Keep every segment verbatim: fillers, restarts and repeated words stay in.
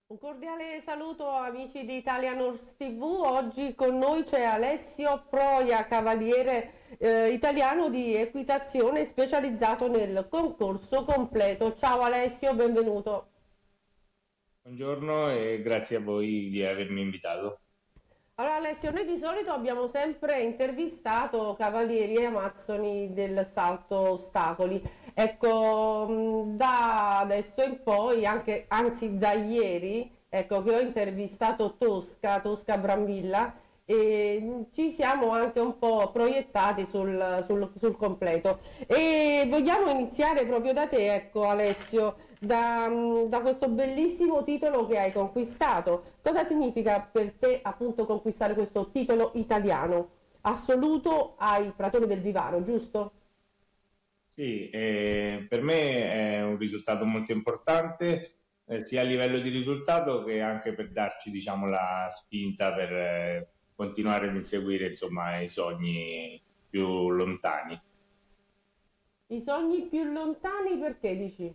Un cordiale saluto amici di Italian Horse T V. Oggi con noi c'è Alessio Proia, cavaliere eh, italiano di equitazione specializzato nel concorso completo. Ciao Alessio, benvenuto. Buongiorno e grazie a voi di avermi invitato. Allora Alessio, noi di solito abbiamo sempre intervistato cavalieri e amazzoni del salto ostacoli. Ecco, mh, da adesso in poi, anche, anzi da ieri, ecco che ho intervistato Tosca, Tosca Brambilla, e mh, ci siamo anche un po' proiettati sul, sul- sul completo. E vogliamo iniziare proprio da te, ecco Alessio, da, mh, da questo bellissimo titolo che hai conquistato. Cosa significa per te appunto conquistare questo titolo italiano assoluto ai Pratori del Vivaro, giusto? Sì, eh, per me è un risultato molto importante, eh, sia a livello di risultato che anche per darci, diciamo, la spinta per eh, continuare ad inseguire, insomma, i sogni più lontani. I sogni più lontani perché dici?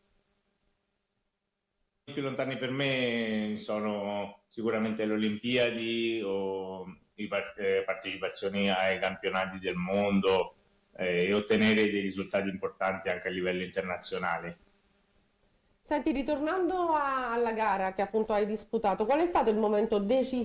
I più lontani per me sono sicuramente le Olimpiadi o le partecipazioni ai campionati del mondo eh, e ottenere dei risultati importanti anche a livello internazionale. Senti, ritornando a- alla gara che appunto hai disputato, qual è stato il momento decisivo